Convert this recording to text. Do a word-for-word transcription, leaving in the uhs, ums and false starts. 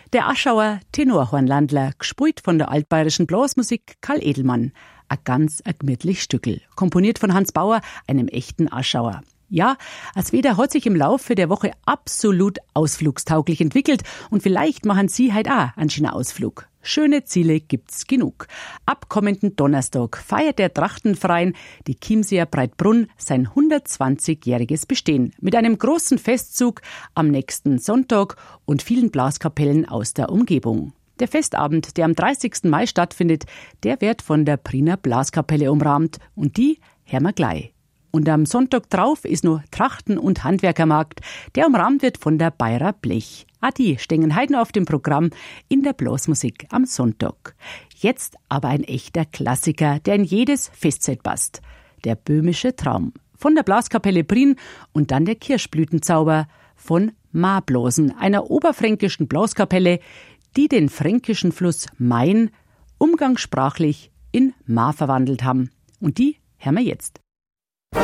Der Aschauer Tenorhornlandler, gespielt von der altbayerischen Blasmusik Karl Edelmann. Ein ganz ein gemütlich Stückel, komponiert von Hans Bauer, einem echten Aschauer. Ja, Asweder hat sich im Laufe der Woche absolut ausflugstauglich entwickelt und vielleicht machen Sie heute auch einen schönen Ausflug. Schöne Ziele gibt's genug. Ab kommenden Donnerstag feiert der Trachtenverein, die Chiemseer Breitbrunn, sein hundertzwanzigjähriges Bestehen mit einem großen Festzug am nächsten Sonntag und vielen Blaskapellen aus der Umgebung. Der Festabend, der am dreißigsten Mai stattfindet, der wird von der Priener Blaskapelle umrahmt und die hören wir gleich. Und am Sonntag drauf ist noch Trachten- und Handwerkermarkt, der umrahmt wird von der Bayerer Blech. Auch die stehen heute noch auf dem Programm in der Blasmusik am Sonntag. Jetzt aber ein echter Klassiker, der in jedes Festzelt passt. Der böhmische Traum. Von der Blaskapelle Prien und dann der Kirschblütenzauber von Marblasen, einer oberfränkischen Blaskapelle, die den fränkischen Fluss Main umgangssprachlich in Mar verwandelt haben. Und die hören wir jetzt.